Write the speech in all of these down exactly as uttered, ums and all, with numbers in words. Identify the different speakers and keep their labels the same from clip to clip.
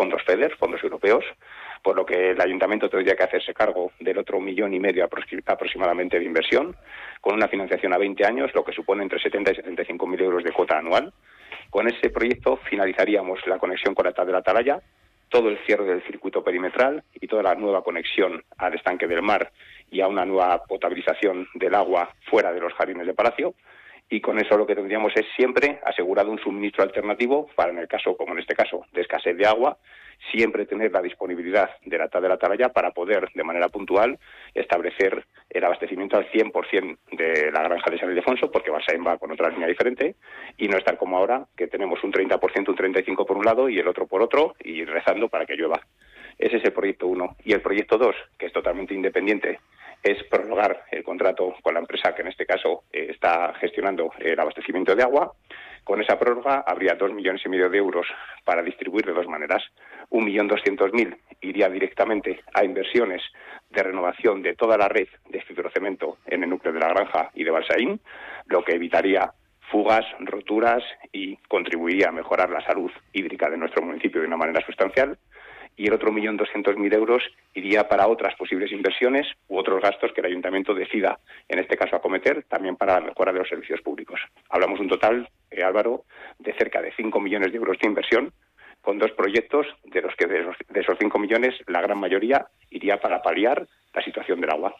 Speaker 1: fondos FEDER, fondos europeos, por lo que el ayuntamiento tendría que hacerse cargo del otro millón y medio aproximadamente de inversión, con una financiación a veinte años, lo que supone entre setenta y setenta y cinco mil euros de cuota anual. Con ese proyecto finalizaríamos la conexión con la T A D de la Atalaya, todo el cierre del circuito perimetral y toda la nueva conexión al estanque del mar y a una nueva potabilización del agua fuera de los jardines de Palacio. Y con eso lo que tendríamos es siempre asegurado un suministro alternativo para, en el caso, como en este caso, de escasez de agua, siempre tener la disponibilidad de la T A D de la Atalaya para poder, de manera puntual, establecer el abastecimiento al cien por ciento de la granja de San Ildefonso, porque Balsaín va con otra línea diferente, y no estar como ahora, que tenemos un treinta por ciento, un treinta y cinco por ciento por un lado y el otro por otro, y rezando para que llueva. Ese es el proyecto uno. Y el proyecto dos, que es totalmente independiente, es prorrogar el contrato con la empresa que en este caso eh, está gestionando el abastecimiento de agua. Con esa prórroga habría dos millones y medio de euros para distribuir de dos maneras. Un millón doscientos mil iría directamente a inversiones de renovación de toda la red de fibrocemento en el núcleo de la granja y de Balsaín, lo que evitaría fugas, roturas y contribuiría a mejorar la salud hídrica de nuestro municipio de una manera sustancial. Y el otro millón doscientos mil euros iría para otras posibles inversiones u otros gastos que el ayuntamiento decida, en este caso, acometer, también para la mejora de los servicios públicos. Hablamos un total, eh, Álvaro, de cerca de cinco millones de euros de inversión, con dos proyectos, de los que de esos, de esos cinco millones, la gran mayoría iría para paliar la situación del agua.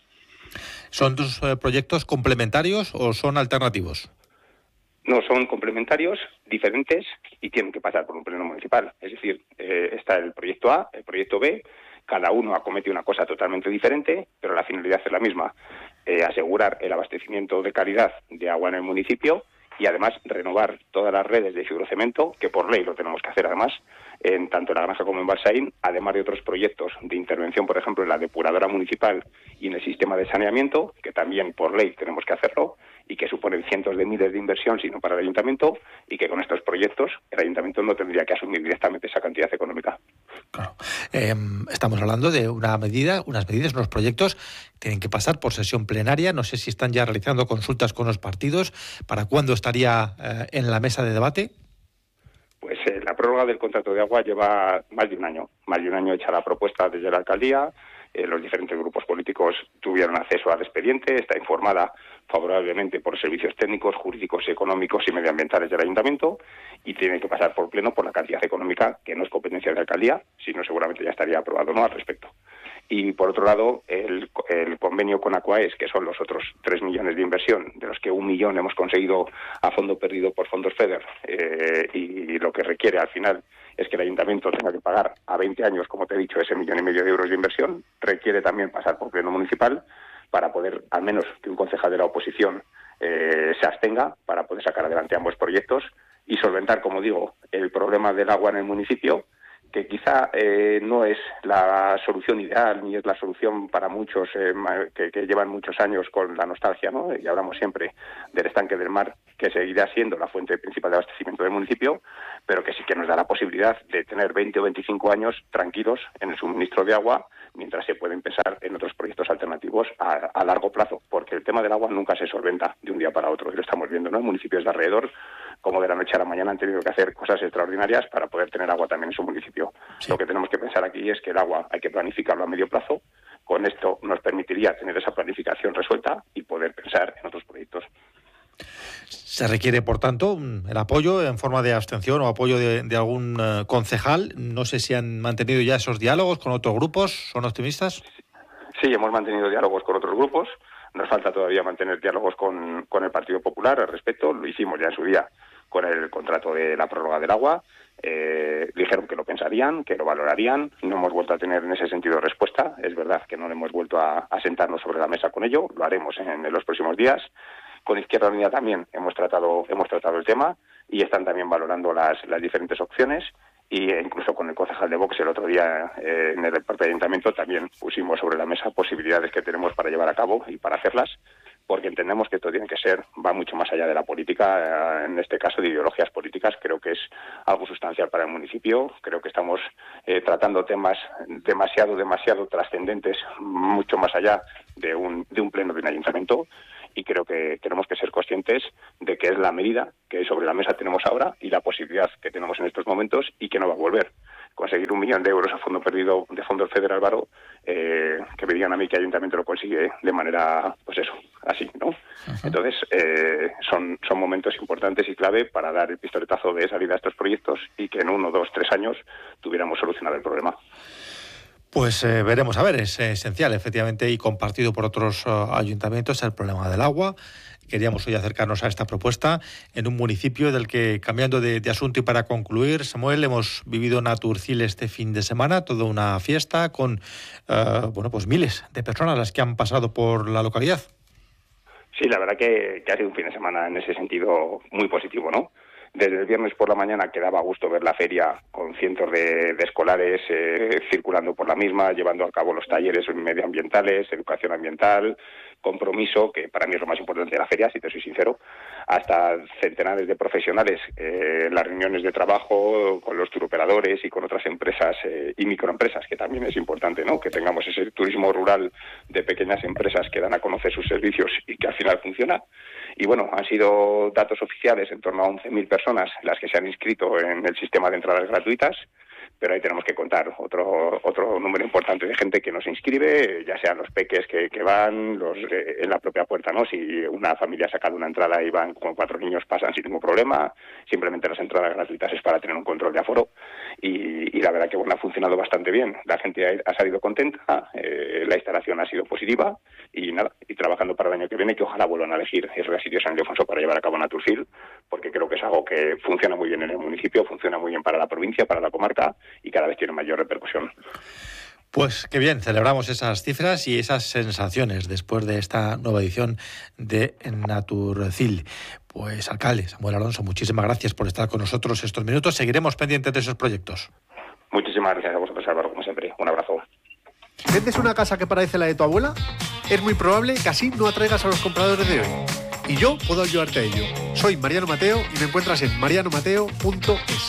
Speaker 2: ¿Son dos eh, proyectos complementarios o son alternativos?
Speaker 1: No, son complementarios, diferentes y tienen que pasar por un pleno municipal. Es decir, eh, está el proyecto A, el proyecto B, cada uno acomete una cosa totalmente diferente, pero la finalidad es la misma, eh, asegurar el abastecimiento de calidad de agua en el municipio y además renovar todas las redes de fibrocemento, que por ley lo tenemos que hacer además, en tanto en la granja como en Balsaín, además de otros proyectos de intervención, por ejemplo, en la depuradora municipal y en el sistema de saneamiento, que también por ley tenemos que hacerlo, y que suponen cientos de miles de inversión, sino para el ayuntamiento, y que con estos proyectos el ayuntamiento no tendría que asumir directamente esa cantidad económica.
Speaker 2: Claro. Eh, estamos hablando de una medida, unas medidas, unos proyectos tienen que pasar por sesión plenaria. No sé si están ya realizando consultas con los partidos. ¿Para cuándo estaría eh, en la mesa de debate?
Speaker 1: Pues eh, la prórroga del contrato de agua lleva más de un año. Más de un año hecha la propuesta desde la alcaldía. Eh, los diferentes grupos políticos tuvieron acceso al expediente. Está informada favorablemente por servicios técnicos, jurídicos, económicos y medioambientales del ayuntamiento, y tiene que pasar por pleno por la cantidad económica, que no es competencia de la alcaldía, sino seguramente ya estaría aprobado no al respecto. Y por otro lado, el, el convenio con Aquaes, que son los otros tres millones de inversión, de los que un millón hemos conseguido a fondo perdido por fondos FEDER, eh, y lo que requiere al final es que el ayuntamiento tenga que pagar a veinte años, como te he dicho, ese millón y medio de euros de inversión, requiere también pasar por pleno municipal para poder, al menos que un concejal de la oposición eh, se abstenga, para poder sacar adelante ambos proyectos y solventar, como digo, el problema del agua en el municipio, que quizá eh, no es la solución ideal ni es la solución para muchos eh, que, que llevan muchos años con la nostalgia, ¿no? Y hablamos siempre del estanque del mar, que seguirá siendo la fuente principal de abastecimiento del municipio, pero que sí que nos da la posibilidad de tener veinte o veinticinco años tranquilos en el suministro de agua, mientras se pueden pensar en otros proyectos alternativos a, a largo plazo, porque el tema del agua nunca se solventa de un día para otro, y lo estamos viendo, ¿no? En municipios de alrededor, como de la noche a la mañana han tenido que hacer cosas extraordinarias para poder tener agua también en su municipio. Sí. Lo que tenemos que pensar aquí es que el agua hay que planificarlo a medio plazo. Con esto nos permitiría tener esa planificación resuelta y poder pensar en otros proyectos.
Speaker 2: Se requiere, por tanto, el apoyo en forma de abstención o apoyo de, de algún uh, concejal. No sé si han mantenido ya esos diálogos con otros grupos. ¿Son optimistas?
Speaker 1: Sí, hemos mantenido diálogos con otros grupos. Nos falta todavía mantener diálogos con, con el Partido Popular al respecto. Lo hicimos ya en su día con el contrato de la prórroga del agua. Eh, dijeron que lo pensarían, que lo valorarían. No hemos vuelto a tener en ese sentido respuesta. Es verdad que no hemos vuelto a, a sentarnos sobre la mesa con ello. Lo haremos en, en los próximos días. Con Izquierda Unida también hemos tratado hemos tratado el tema y están también valorando las, las diferentes opciones. Y incluso con el concejal de Vox el otro día eh, en el propio ayuntamiento también pusimos sobre la mesa posibilidades que tenemos para llevar a cabo y para hacerlas, porque entendemos que esto tiene que ser, va mucho más allá de la política, eh, en este caso de ideologías políticas. Creo que es algo sustancial para el municipio. Creo que estamos eh, tratando temas demasiado, demasiado trascendentes, mucho más allá de un, de un pleno de un ayuntamiento. y creo que tenemos que ser conscientes de que es la medida que sobre la mesa tenemos ahora y la posibilidad que tenemos en estos momentos y que no va a volver. Conseguir un millón de euros a fondo perdido de fondos FEDER, Álvaro, eh, que me digan a mí que el Ayuntamiento lo consigue de manera, pues eso, así, ¿no? Uh-huh. Entonces, eh, son, son momentos importantes y clave para dar el pistoletazo de salida a estos proyectos y que en uno, dos, tres años tuviéramos solucionado el problema.
Speaker 2: Pues eh, veremos, a ver, es eh, esencial, efectivamente, y compartido por otros uh, ayuntamientos, el problema del agua. Queríamos hoy acercarnos a esta propuesta en un municipio del que, cambiando de, de asunto y para concluir, Samuel, hemos vivido Naturcil este fin de semana, toda una fiesta con uh, bueno, pues miles de personas las que han pasado por la localidad.
Speaker 1: Sí, la verdad que, que ha sido un fin de semana en ese sentido muy positivo, ¿no? Desde el viernes por la mañana que daba gusto ver la feria con cientos de, de escolares eh, circulando por la misma, llevando a cabo los talleres medioambientales, educación ambiental, compromiso, que para mí es lo más importante de la feria, si te soy sincero, hasta centenares de profesionales eh, en las reuniones de trabajo con los turoperadores y con otras empresas eh, y microempresas, que también es importante, ¿no? Que tengamos ese turismo rural de pequeñas empresas que dan a conocer sus servicios y que al final funciona. Y bueno, han sido datos oficiales en torno a once mil personas las que se han inscrito en el sistema de entradas gratuitas, pero ahí tenemos que contar otro otro número importante de gente que nos inscribe, ya sean los peques que, que van, los eh, en la propia puerta, ¿no? Si una familia ha sacado una entrada y van con cuatro niños, pasan sin ningún problema. Simplemente las entradas gratuitas es para tener un control de aforo y, y la verdad que bueno, ha funcionado bastante bien. La gente ha, ha salido contenta, eh, la instalación ha sido positiva y nada, y trabajando para el año que viene, que ojalá vuelvan a elegir el sitio San Ildefonso para llevar a cabo Naturcil, porque creo que es algo que funciona muy bien en el municipio, funciona muy bien para la provincia, para la comarca y cada vez tiene mayor repercusión.
Speaker 2: Pues qué bien, celebramos esas cifras y esas sensaciones después de esta nueva edición de Naturcil. Pues alcalde Samuel Alonso, muchísimas gracias por estar con nosotros estos minutos. Seguiremos pendientes de esos proyectos.
Speaker 1: Muchísimas gracias a vosotros, Álvaro, como siempre. Un abrazo.
Speaker 3: ¿Vendes una casa que parece la de tu abuela? Es muy probable que así no atraigas a los compradores de hoy. Y yo puedo ayudarte a ello. Soy Mariano Mateo y me encuentras en mariano mateo punto es.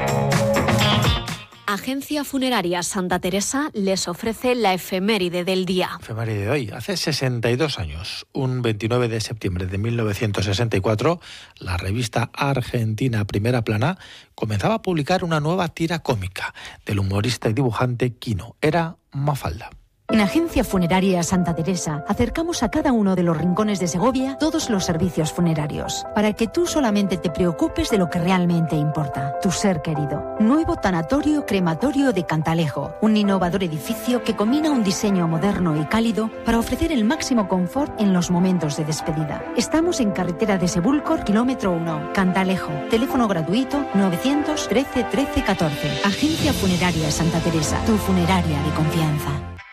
Speaker 4: Agencia Funeraria Santa Teresa les ofrece la efeméride del día.
Speaker 2: Efeméride de hoy. Hace sesenta y dos años, un veintinueve de septiembre de mil novecientos sesenta y cuatro, la revista argentina Primera Plana comenzaba a publicar una nueva tira cómica del humorista y dibujante Quino. Era Mafalda.
Speaker 5: En Agencia Funeraria Santa Teresa acercamos a cada uno de los rincones de Segovia todos los servicios funerarios, para que tú solamente te preocupes de lo que realmente importa, tu ser querido. Nuevo tanatorio crematorio de Cantalejo, un innovador edificio que combina un diseño moderno y cálido para ofrecer el máximo confort en los momentos de despedida. Estamos en carretera de Sebúlcor, kilómetro uno, Cantalejo. Teléfono gratuito novecientos trece trece catorce. Agencia Funeraria Santa Teresa, tu funeraria de confianza.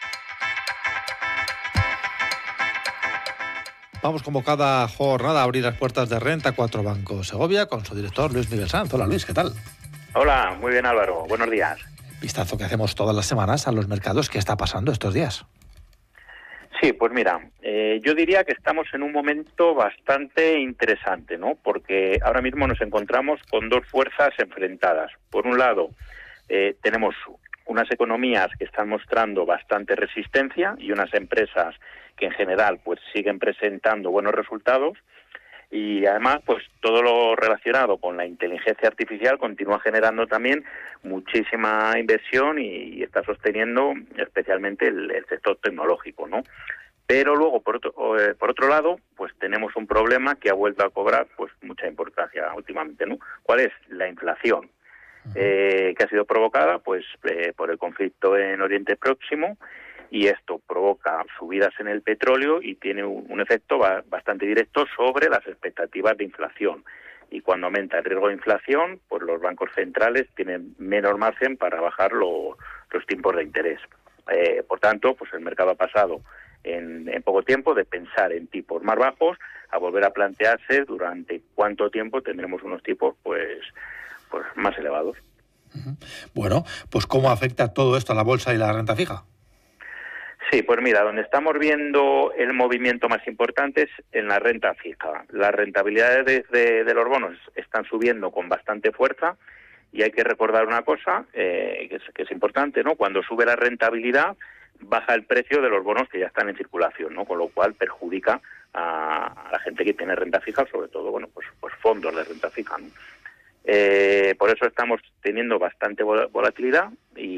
Speaker 2: Vamos como cada jornada a abrir las puertas de Renta cuatro Banco Segovia con su director Luis Miguel Sanz. Hola Luis, ¿qué tal?
Speaker 6: Hola, muy bien Álvaro, buenos días.
Speaker 2: Vistazo que hacemos todas las semanas a los mercados. ¿Qué está pasando estos días?
Speaker 6: Sí, pues mira, eh, yo diría que estamos en un momento bastante interesante, ¿no? Porque ahora mismo nos encontramos con dos fuerzas enfrentadas. Por un lado, eh, tenemos unas economías que están mostrando bastante resistencia y unas empresas que en general pues siguen presentando buenos resultados y además pues todo lo relacionado con la inteligencia artificial continúa generando también muchísima inversión y está sosteniendo especialmente el, el sector tecnológico, ¿no? Pero luego por otro, eh, por otro lado pues tenemos un problema que ha vuelto a cobrar pues mucha importancia últimamente, ¿no? ¿Cuál es? La inflación. Eh, que ha sido provocada pues eh, por el conflicto en Oriente Próximo y esto provoca subidas en el petróleo y tiene un, un efecto ba- bastante directo sobre las expectativas de inflación y cuando aumenta el riesgo de inflación pues los bancos centrales tienen menor margen para bajar lo, los tipos de interés. Eh, por tanto pues el mercado ha pasado en, en poco tiempo de pensar en tipos más bajos a volver a plantearse durante cuánto tiempo tendremos unos tipos pues pues más elevados.
Speaker 2: Bueno, pues ¿cómo afecta todo esto a la bolsa y la renta fija?
Speaker 6: Sí, pues mira, donde estamos viendo el movimiento más importante es en la renta fija. Las rentabilidades de, de, de los bonos están subiendo con bastante fuerza y hay que recordar una cosa eh, que, es, que es importante, ¿no? Cuando sube la rentabilidad, baja el precio de los bonos que ya están en circulación, ¿no? Con lo cual perjudica a, a la gente que tiene renta fija, sobre todo, bueno, pues, pues fondos de renta fija, ¿no? Eh, por eso estamos teniendo bastante volatilidad y